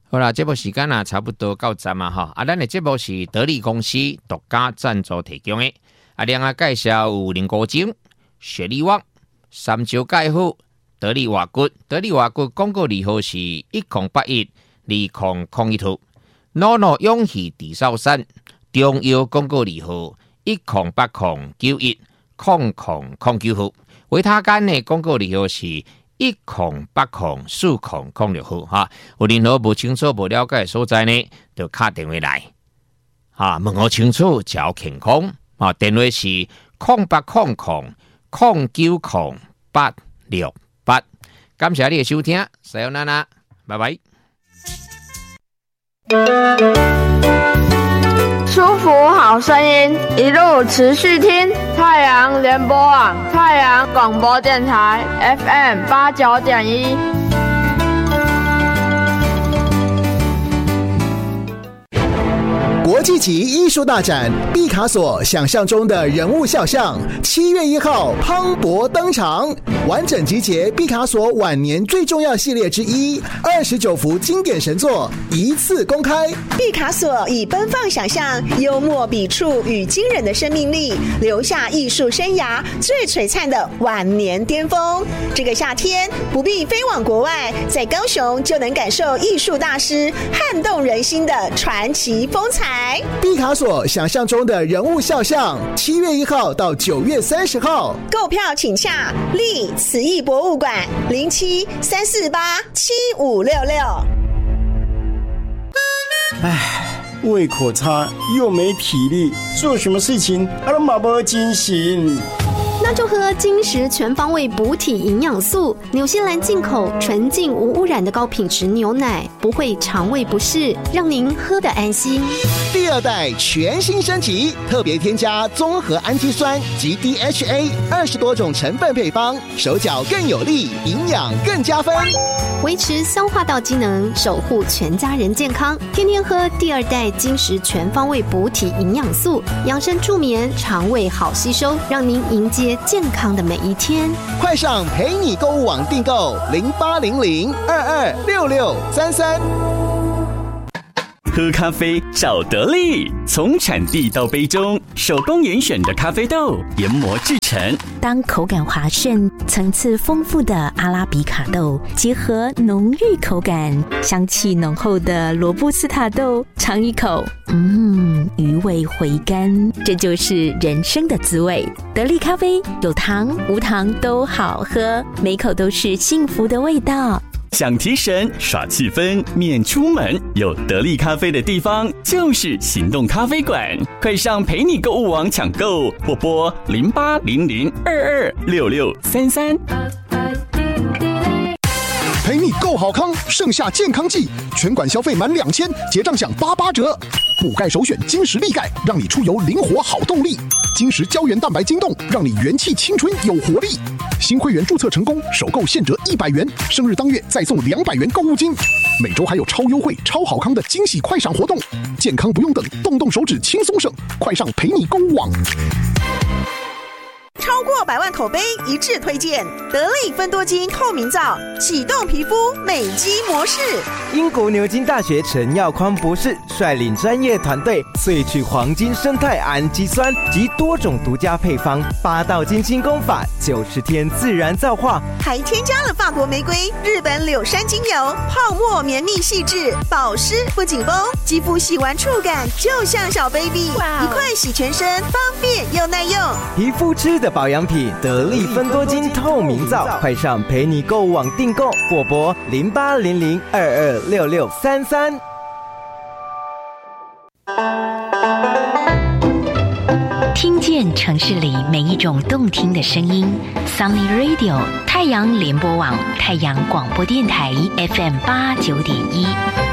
好啦，节目时间啊，差不多到站嘛哈。咱的节目是得力公司独家赞助提供的。另外介绍有林国精、雪力旺、三招介护、得力瓦骨。得力瓦骨广告利号是1081-2002。NONO 勇气地少山中药广告利号1080910009号。维他干的广告利号是10804006号哈，有任何不清楚、不了解的所在呢，就打电话来哈，问我清楚，找健康啊，电话是0800090868。感谢你的收听，さよなら，拜拜。 舒服好声音，一路持续听太阳联播网、太阳广播电台 FM89.1。 国际级艺术大展毕卡索想象中的人物肖像，7月1号磅礴登场，完整集结毕卡索晚年最重要系列之一，29幅经典神作一次公开。 毕卡索以奔放想象、幽默笔触与惊人的生命力，留下艺术生涯最璀璨的晚年巅峰。这个夏天不必飞往国外，在高雄就能感受艺术大师撼动人心的传奇风采。 毕卡索想象中的人物肖像，7月1号到9月30号， 购票请洽立慈艺博物馆0734875566。 胃口差又没体力，做什么事情都没精神。 那就喝金石全方位补体营养素，纽西兰进口纯净无污染的高品质牛奶，不会肠胃不适，让您喝得安心。 第2代全新升级，特别添加综合氨基酸及 DHA20多种成分配方，手脚更有力，营养更加分， 维持消化道机能，守护全家人健康。天天喝第2代金石全方位补体营养素，养生助眠，肠胃好吸收，让您迎接健康的每一天。 快上陪你购物网订购0800226633。 喝咖啡找得力，从产地到杯中，手工严选的咖啡豆研磨制成。 当口感滑顺、层次丰富的阿拉比卡豆结合浓郁口感、香气浓厚的罗布斯塔豆，尝一口，余味回甘，这就是人生的滋味。得力咖啡有糖无糖都好喝，每口都是幸福的味道。 想提神耍气氛免出门，有得力咖啡的地方就是行动咖啡馆，快上陪你购物网抢购，或拨0800226633。 陪你购好康，盛夏健康季，全馆消费满2000，结账享88折。补钙首选金石力钙，让你出游灵活好动力。金石胶原蛋白晶冻，让你元气青春有活力。新会员注册成功，首购现折100元，生日当月再送200元购物金。每周还有超优惠、超好康的惊喜快闪活动，健康不用等，动动手指轻松省，快上陪你购物网。 超过100万口碑一致推荐得力芬多精透明皂，启动皮肤美肌模式。 英国牛津大学陈耀匡博士率领专业团队萃取黄金生态氨基酸及多种独家配方，8道金清功法，90天自然皂化， 还添加了法国玫瑰、日本柳杉精油，泡沫绵密细致，保湿不紧绷，肌肤洗完触感就像小 baby， 一块洗全身，方便又耐用。 皮肤吃的保养品得力芬多精透明皂，快上陪你购物网订购，或拨0800226633。 听见城市里每一种动听的声音 ，Sunny Radio 太阳联播网、太阳广播电台 FM89.1。